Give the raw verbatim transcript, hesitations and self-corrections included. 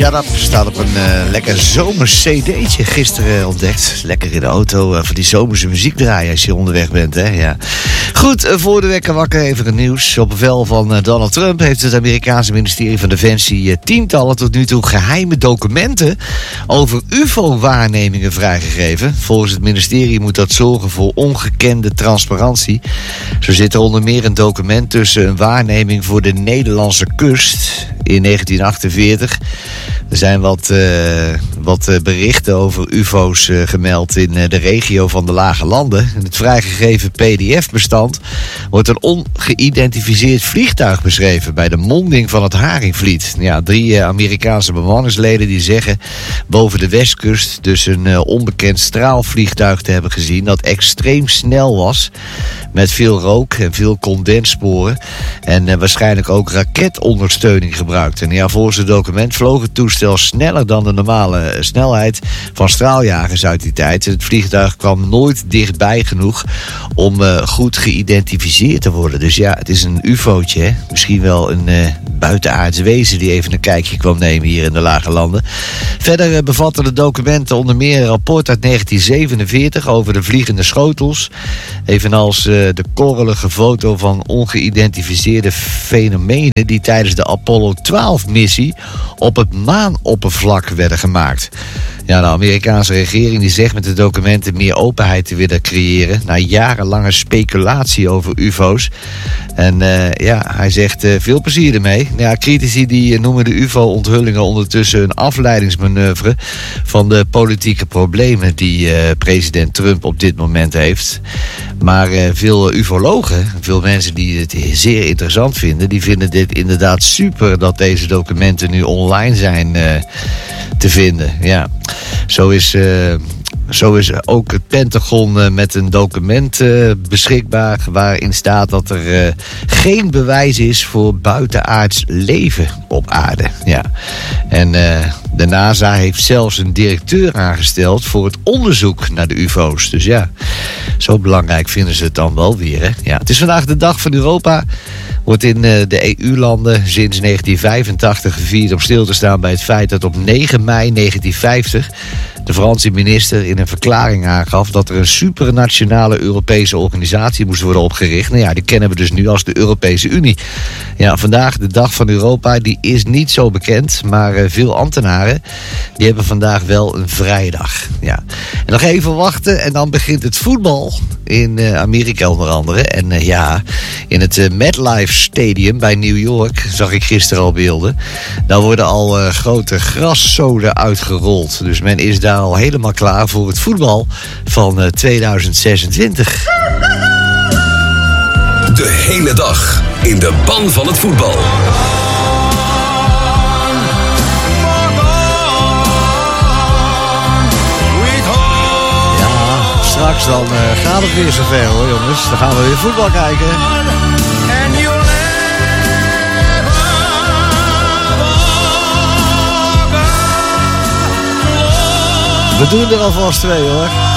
Ja, dat staat op een uh, lekker zomers cd'tje gisteren ontdekt. Lekker in de auto uh, van die zomerse muziek draaien als je onderweg bent, hè? Ja. Goed, uh, voor de wekker wakker even het nieuws. Op bevel van uh, Donald Trump heeft het Amerikaanse ministerie van Defensie uh, tientallen tot nu toe geheime documenten over U F O-waarnemingen vrijgegeven. Volgens het ministerie moet dat zorgen voor ongekende transparantie. Zo zit er onder meer een document tussen een waarneming voor de Nederlandse kust in negentien achtenveertig. Er zijn wat, uh, wat uh, berichten over U F O's uh, gemeld in uh, de regio van de Lage Landen. In het vrijgegeven P D F-bestand wordt een ongeïdentificeerd vliegtuig beschreven bij de monding van het Haringvliet. Ja, drie uh, Amerikaanse bemanningsleden die zeggen boven de westkust dus een uh, onbekend straalvliegtuig te hebben gezien dat extreem snel was met veel rook en veel condenssporen en uh, waarschijnlijk ook raketondersteuning gebruikt. En ja, volgens het document vloog het toestel sneller dan de normale snelheid van straaljagers uit die tijd. Het vliegtuig kwam nooit dichtbij genoeg om uh, goed geïdentificeerd te worden. Dus ja, het is een U F O'tje, hè? Misschien wel een uh, buitenaards wezen die even een kijkje kwam nemen hier in de Lage Landen. Verder uh, bevatten de documenten onder meer een rapport uit negentien zevenenveertig over de vliegende schotels, evenals uh, de korrelige foto van ongeïdentificeerde fenomenen die tijdens de Apollo twaalf missie op het maanoppervlak werden gemaakt. Ja, de Amerikaanse regering die zegt met de documenten meer openheid te willen creëren na jarenlange speculatie over U F O's. En uh, ja, hij zegt uh, veel plezier ermee. Ja, critici die noemen de U F O-onthullingen ondertussen een afleidingsmanoeuvre van de politieke problemen die uh, president Trump op dit moment heeft. Maar uh, veel ufologen, veel mensen die het zeer interessant vinden, die vinden dit inderdaad super dat deze documenten nu online zijn uh, te vinden. Ja, zo is... Uh, Zo is ook het Pentagon uh, met een document uh, beschikbaar waarin staat dat er uh, geen bewijs is voor buitenaards leven op aarde. Ja. En uh, de NASA heeft zelfs een directeur aangesteld voor het onderzoek naar de U F O's. Dus ja, zo belangrijk vinden ze het dan wel weer. Hè? Ja, het is vandaag de dag van Europa. Wordt in uh, de E U-landen sinds negentien vijfentachtig gevierd om stil te staan bij het feit dat op negen mei negentien vijftig de Franse minister in een verklaring aangaf dat er een supranationale Europese organisatie moest worden opgericht. Nou ja, die kennen we dus nu als de Europese Unie. Ja, vandaag de dag van Europa, die is niet zo bekend, maar uh, veel ambtenaren die hebben vandaag wel een vrijdag. Ja. En nog even wachten en dan begint het voetbal in uh, Amerika onder andere. En uh, ja, in het uh, MetLife Stadium bij New York zag ik gisteren al beelden. Daar worden al uh, grote graszoden uitgerold. Dus men is daar al helemaal klaar voor het voetbal van uh, tweeduizend zesentwintig. De hele dag in de ban van het voetbal. Ja, straks dan uh, gaat het weer zover hoor jongens. Dan gaan we weer voetbal kijken. We doen er alvast twee hoor.